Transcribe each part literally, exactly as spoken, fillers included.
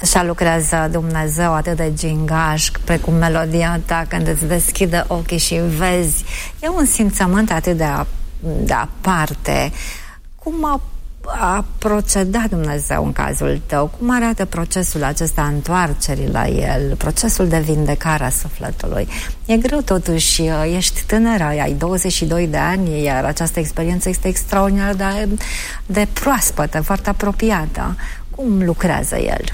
Așa lucrează Dumnezeu atât de gingaș, precum melodia ta când îți deschide ochii și vezi. E un simțământ atât de, a, de aparte. Cum a, a procedat Dumnezeu în cazul tău? Cum arată procesul acesta a întoarcerii la El, procesul de vindecare a sufletului? E greu totuși, ești tânără, ai douăzeci și doi de ani, iar această experiență este extraordinar de, de proaspătă, foarte apropiată. Cum lucrează El?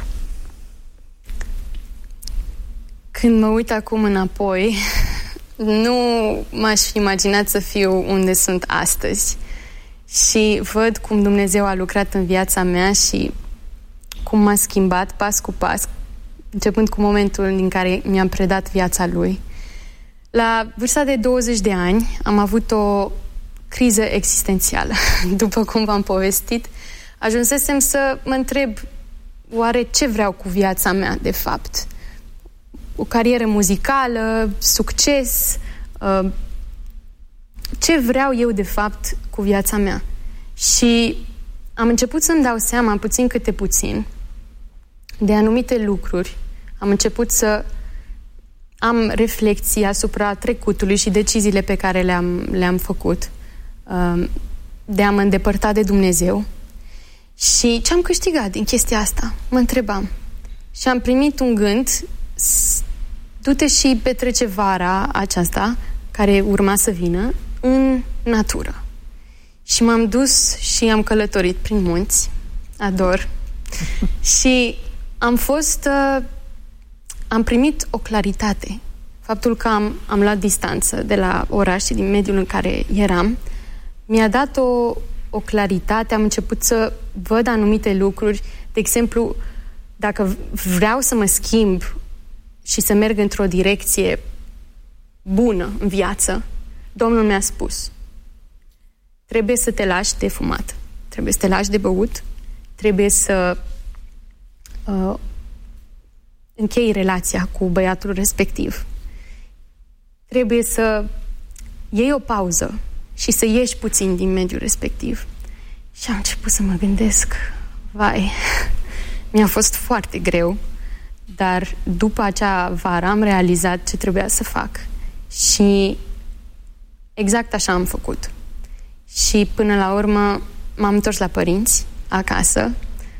Când mă uit acum înapoi, nu m-aș fi imaginat să fiu unde sunt astăzi. Și văd cum Dumnezeu a lucrat în viața mea și cum m-a schimbat pas cu pas, începând cu momentul în care mi-am predat viața Lui. La vârsta de douăzeci de ani am avut o criză existențială. După cum v-am povestit, ajunsesem să mă întreb oare ce vreau cu viața mea, de fapt. O carieră muzicală, succes, ce vreau eu de fapt cu viața mea. Și am început să-mi dau seama, puțin câte puțin, de anumite lucruri. Am început să am reflexii asupra trecutului și deciziile pe care le-am, le-am făcut, de a mă îndepărta de Dumnezeu. Și ce am câștigat din chestia asta? Mă întrebam. Și am primit un gând: du-te și petrece vara aceasta, care urma să vină, în natură. Și m-am dus și am călătorit prin munți. Ador. Și am fost... Uh, am primit o claritate. Faptul că am, am luat distanță de la oraș și din mediul în care eram mi-a dat o, o claritate. Am început să văd anumite lucruri. De exemplu, dacă vreau să mă schimb și să merg într-o direcție bună în viață, Domnul mi-a spus: trebuie să te lași de fumat, trebuie să te lași de băut, trebuie să uh, închei relația cu băiatul respectiv, trebuie să iei o pauză și să ieși puțin din mediul respectiv. Și am început să mă gândesc, vai, mi-a fost foarte greu, dar după acea vară am realizat ce trebuia să fac. Și exact așa am făcut. Și până la urmă m-am întors la părinți, acasă,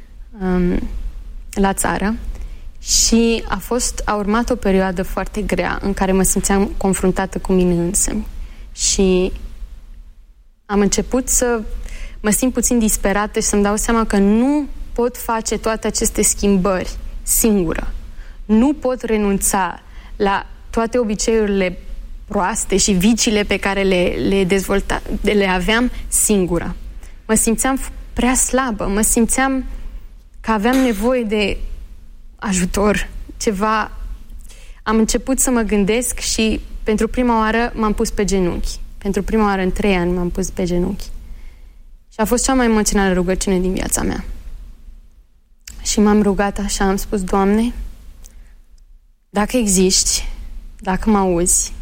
la țară, și a fost, a urmat o perioadă foarte grea în care mă simțeam confruntată cu mine însămi. Și am început să mă simt puțin disperată și să-mi dau seama că nu pot face toate aceste schimbări singură. Nu pot renunța la toate obiceiurile proaste și viciile pe care le, le, dezvolta, le aveam singură. Mă simțeam prea slabă, mă simțeam că aveam nevoie de ajutor, ceva. Am început să mă gândesc și pentru prima oară m-am pus pe genunchi. Pentru prima oară în trei ani m-am pus pe genunchi. Și a fost cea mai emoțională rugăciune din viața mea. Și m-am rugat așa, am spus: Doamne, dacă existi, dacă mă auzi,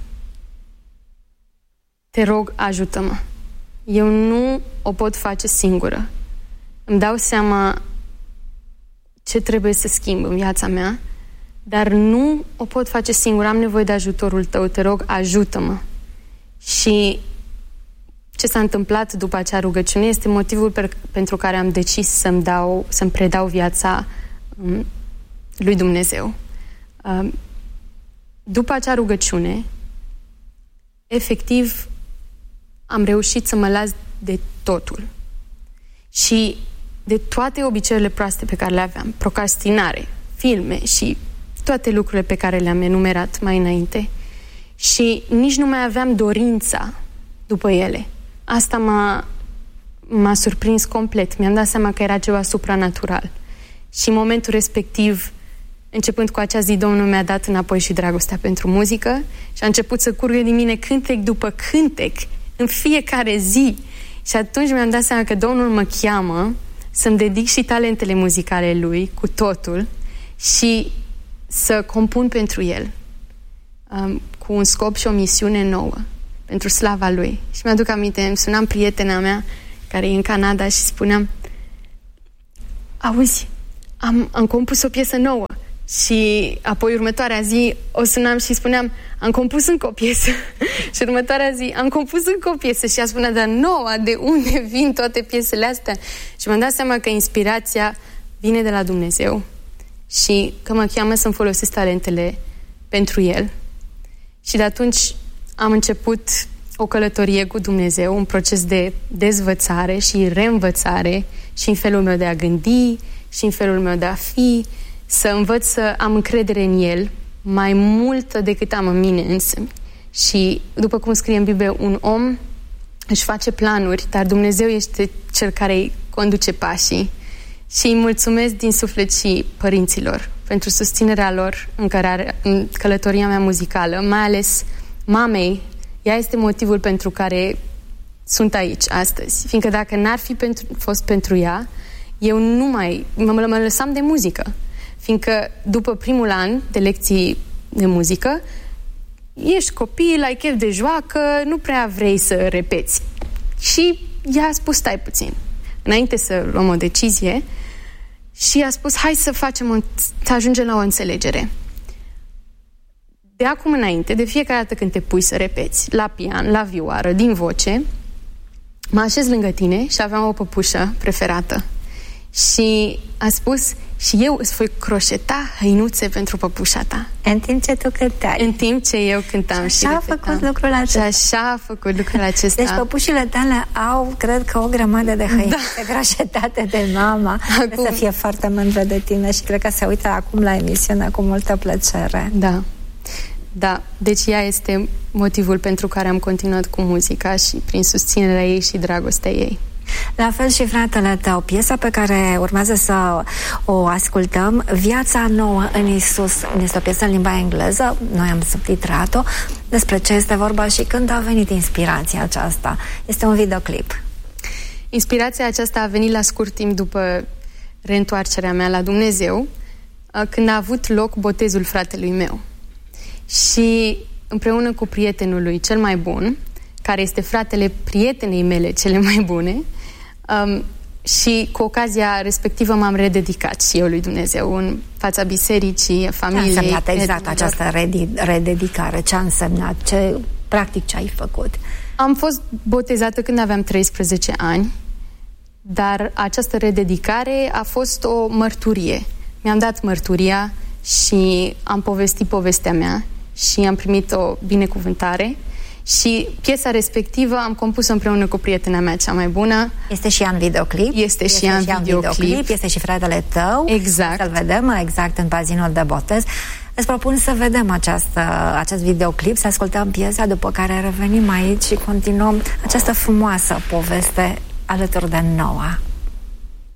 te rog, ajută-mă. Eu nu o pot face singură. Îmi dau seama ce trebuie să schimb în viața mea, dar nu o pot face singură. Am nevoie de ajutorul tău. Te rog, ajută-mă. Și ce s-a întâmplat după acea rugăciune este motivul pe, pentru care am decis să-mi, dau, să-mi predau viața um, lui Dumnezeu. Um, după acea rugăciune, efectiv, am reușit să mă las de totul. Și de toate obiceiurile proaste pe care le aveam, procrastinare, filme și toate lucrurile pe care le-am enumerat mai înainte, și nici nu mai aveam dorința după ele. Asta m-a, m-a surprins complet. Mi-am dat seama că era ceva supranatural. Și în momentul respectiv, începând cu acea zi, Domnul mi-a dat înapoi și dragostea pentru muzică și a început să curgă din mine cântec după cântec în fiecare zi. Și atunci mi-am dat seama că Domnul mă cheamă să-mi dedic și talentele muzicale Lui cu totul și să compun pentru El, um, cu un scop și o misiune nouă pentru slava Lui. Și mi-aduc aminte, îmi sunam prietena mea care e în Canada și spuneam: auzi, am, am compus o piesă nouă. Și apoi următoarea zi o sunam și spuneam, am compus încă o piesă. Și următoarea zi am compus încă o piesă. Și ea spunea, dar noua, de unde vin toate piesele astea? Și mi-am dat seama că inspirația vine de la Dumnezeu și că mă cheamă să-mi folosesc talentele pentru El. Și de atunci am început o călătorie cu Dumnezeu, un proces de dezvățare și reînvățare și în felul meu de a gândi și în felul meu de a fi, să învăț să am încredere în El mai multă decât am în mine însămi. Și după cum scrie în Biblie, un om își face planuri, dar Dumnezeu este Cel care îi conduce pașii. Și îi mulțumesc din suflet și părinților pentru susținerea lor în, cărare, în călătoria mea muzicală, mai ales mamei. Ea este motivul pentru care sunt aici astăzi. Fiindcă dacă n-ar fi pentru, fost pentru ea, eu nu mai mă, mă lăsam de muzică. Fiindcă după primul an de lecții de muzică, ești copil, ai chef de joacă, nu prea vrei să repeți. Și ea a spus, stai puțin, înainte să luăm o decizie, și a spus, hai să facem o, să ajungem la o înțelegere. De acum înainte, de fiecare dată când te pui să repeți, la pian, la vioară, din voce, mă așez lângă tine și aveam o păpușă preferată. Și a spus, și eu îți voi croșeta hăinuțe pentru păpușa ta. În timp ce tu cântai. În timp ce eu cântam și, și așa a făcut lucrul acesta. Și așa a făcut lucrul acesta. Deci păpușile tale au, cred că, o grămadă de hăinuțe da. croșetate de mama. Acum... să fie foarte mândră de tine și cred că se uită acum la emisiune cu multă plăcere. Da. Da, deci ea este motivul pentru care am continuat cu muzica și prin susținerea ei și dragostea ei. La fel și fratele tău, piesa pe care urmează să o ascultăm, Viața nouă în Iisus, este o piesă în limba engleză, noi am subtitrat-o. Despre ce este vorba și când a venit inspirația aceasta? Este un videoclip. Inspirația aceasta a venit la scurt timp după reîntoarcerea mea la Dumnezeu, când a avut loc botezul fratelui meu. Și împreună cu prietenul lui cel mai bun, care este fratele prietenei mele cele mai bune, um, și cu ocazia respectivă m-am rededicat și eu lui Dumnezeu în fața bisericii, familiei. Ce a însemnat exact această rededicare? Ce a însemnat? Ce, practic, ce ai făcut? Am fost botezată când aveam treisprezece ani, dar această rededicare a fost o mărturie. Mi-am dat mărturia și am povestit povestea mea și am primit o binecuvântare. Și piesa respectivă am compus împreună cu prietena mea cea mai bună. Este și ea în videoclip? Este și ea în videoclip. videoclip. Este și fratele tău. Exact. Să-l vedem exact în bazinul de botez. Îți propun să vedem această, acest videoclip, să ascultăm piesa, după care revenim aici și continuăm această frumoasă poveste alături de Noa.